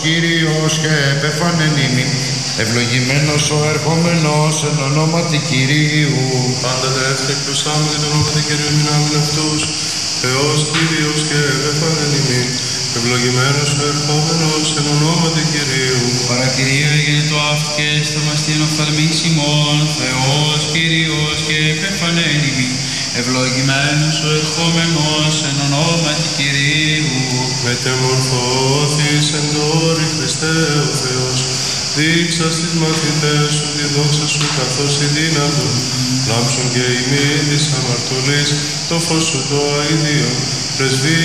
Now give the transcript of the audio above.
Κύριος και επέφανεν ημί, ευλογημένος ο ερχόμενος εν ονόματι Κυρίου. Πάντα δε ευτεκτουσάμενοι το ονόματι Κυρίου μηνάμεν αυτούς, Θεός Κύριος και επέφανεν ημί, ευλογημένος ο ερχόμενος εν ονόματι Κυρίου. Παρακυρία έγινε το αύκε στο μαστίν οφθαλμής ημών, Θεός Κύριος και επέφανεν ημί, ευλογημένος ο ερχόμενος εν ονόματι Κυρίου. Μετεμορφώθης εν τόρη Χριστέ ο Θεός, δείξα στις μαθητές σου τη δόξα σου καθώς η δύνατον, λάμψον και ημί της αμαρτωλής, το φως σου το αηδίο, πρεσβεία